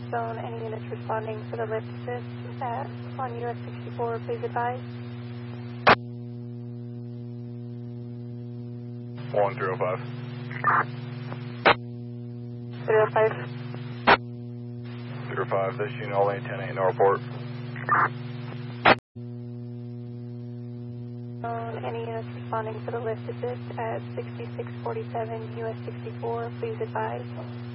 Zone, any units responding for the lift assist on US 64, please advise. 105. 305. 05, this unit only 10-8 no report. Zone, any units responding for the lift assist at 6647 US 64, please advise.